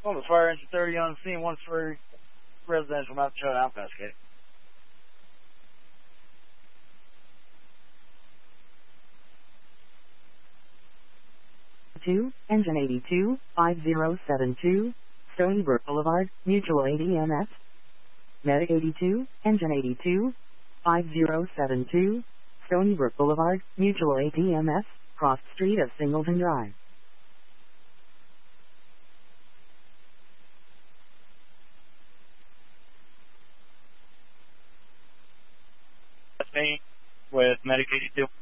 Well, the fire engine 30 on scene, 1 for residential, Mount Chad, outpass gate. Engine 82, 5072, Stony Brook Boulevard, Mutual ADMS. Medic 82, Engine 82, 5072, Stony Brook Boulevard, Mutual ADMS, cross street of Singleton Drive. That's me with Medic 82.